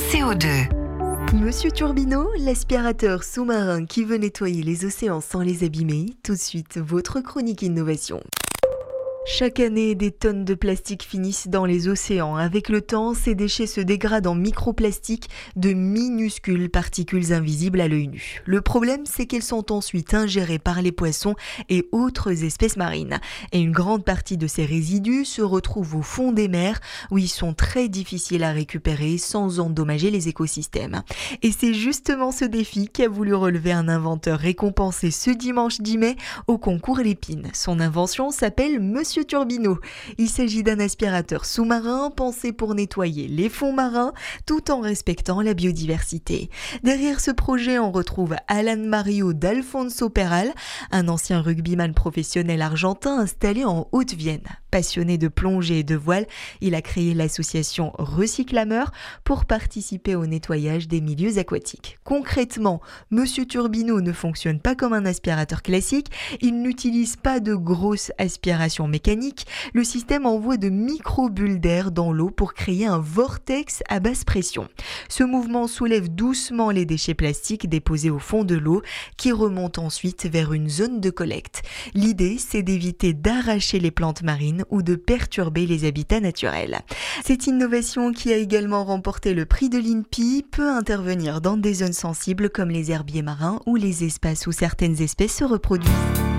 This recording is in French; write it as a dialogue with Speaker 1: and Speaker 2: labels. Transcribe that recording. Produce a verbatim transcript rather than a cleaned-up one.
Speaker 1: C O deux.
Speaker 2: Monsieur Turbino, l'aspirateur sous-marin qui veut nettoyer les océans sans les abîmer. Tout de suite, votre chronique innovation. Chaque année, des tonnes de plastique finissent dans les océans. Avec le temps, ces déchets se dégradent en microplastiques, de minuscules particules invisibles à l'œil nu. Le problème, c'est qu'elles sont ensuite ingérées par les poissons et autres espèces marines. Et une grande partie de ces résidus se retrouvent au fond des mers, où ils sont très difficiles à récupérer sans endommager les écosystèmes. Et c'est justement ce défi qu'a voulu relever un inventeur récompensé ce dimanche dix mai au concours Lépine. Son invention s'appelle Monsieur Turbino. Il s'agit d'un aspirateur sous-marin pensé pour nettoyer les fonds marins tout en respectant la biodiversité. Derrière ce projet, on retrouve Alan Mario d'Alfonso Peral, un ancien rugbyman professionnel argentin installé en Haute-Vienne. Passionné de plongée et de voile, il a créé l'association Recyclameur pour participer au nettoyage des milieux aquatiques. Concrètement, Monsieur Turbino ne fonctionne pas comme un aspirateur classique, il n'utilise pas de grosses aspirations mécaniques. Le système envoie de micro-bulles d'air dans l'eau pour créer un vortex à basse pression. Ce mouvement soulève doucement les déchets plastiques déposés au fond de l'eau qui remontent ensuite vers une zone de collecte. L'idée, c'est d'éviter d'arracher les plantes marines ou de perturber les habitats naturels. Cette innovation, qui a également remporté le prix de l'I N P I, peut intervenir dans des zones sensibles comme les herbiers marins ou les espaces où certaines espèces se reproduisent.